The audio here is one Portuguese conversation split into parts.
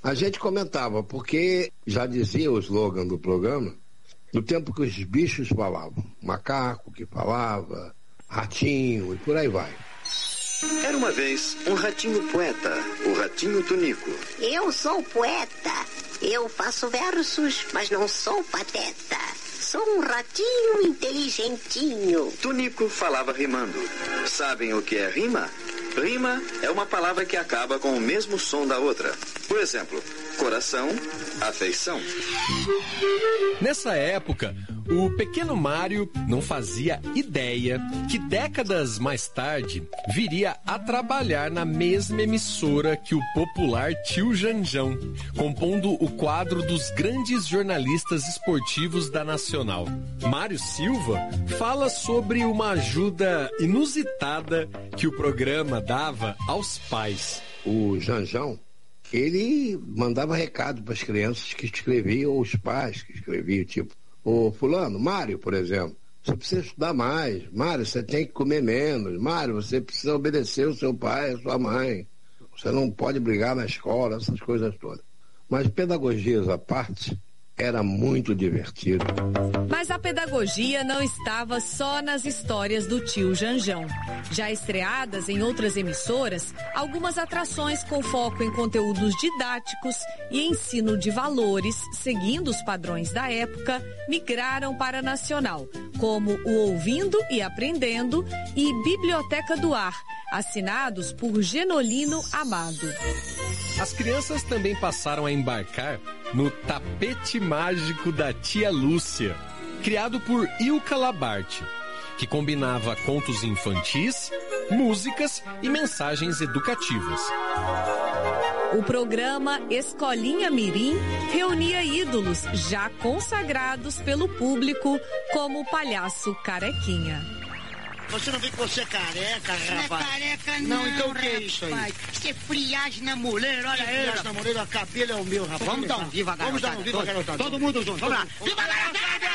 A gente comentava, porque já dizia o slogan do programa, no tempo que os bichos falavam. Macaco que falava, ratinho e por aí vai. Era uma vez um ratinho poeta, o ratinho Tunico. Eu sou poeta. Eu faço versos, mas não sou pateta. Sou um ratinho inteligentinho. Tunico falava rimando. Sabem o que é rima? Rima é uma palavra que acaba com o mesmo som da outra. Por exemplo, coração, afeição. Nessa época, o pequeno Mário não fazia ideia que décadas mais tarde viria a trabalhar na mesma emissora que o popular Tio Janjão, compondo o quadro dos grandes jornalistas esportivos da Nacional. Mário Silva fala sobre uma ajuda inusitada que o programa dava aos pais. O Janjão, ele mandava recado para as crianças que escreviam, ou os pais que escreviam, tipo, ô fulano, Mário, por exemplo, você precisa estudar mais, Mário, você tem que comer menos, Mário, você precisa obedecer o seu pai, a sua mãe, você não pode brigar na escola, essas coisas todas. Mas pedagogias à parte, era muito divertido. Mas a pedagogia não estava só nas histórias do Tio Janjão. Já estreadas em outras emissoras, algumas atrações com foco em conteúdos didáticos e ensino de valores, seguindo os padrões da época, migraram para a Nacional, como o Ouvindo e Aprendendo e Biblioteca do Ar, assinados por Genolino Amado. As crianças também passaram a embarcar no Tapete Mágico da Tia Lúcia, criado por Ilka Labarte, que combinava contos infantis, músicas e mensagens educativas. O programa Escolinha Mirim reunia ídolos já consagrados pelo público, como o palhaço Carequinha. Você não vê que você é careca, rapaz? Não é careca, não. Então o que é isso aí? Isso é friagem na moleira, olha aí. Friagem na moleira, o cabelo é o meu, rapaz. Vamos dar um viva garotada. Vamos dar um viva garotada. Todo mundo junto, vamos lá. Viva garotada!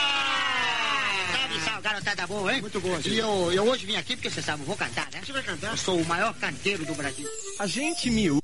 Salve, garotada boa, hein? Muito boa. E eu hoje vim aqui porque você sabe, eu vou cantar, né? Você vai cantar? Eu sou o maior canteiro do Brasil. A gente miúda.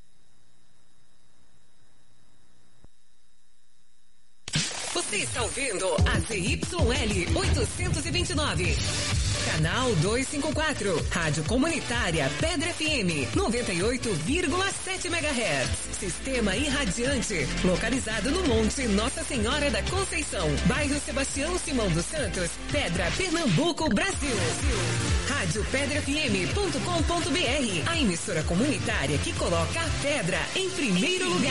Você está ouvindo a ZYL 829. Canal 254, Rádio Comunitária Pedra FM, 98,7 MHz. Sistema irradiante, localizado no Monte Nossa Senhora da Conceição, bairro Sebastião Simão dos Santos, Pedra, Pernambuco, Brasil. Rádio PedraFM.com.br, a emissora comunitária que coloca a pedra em primeiro lugar.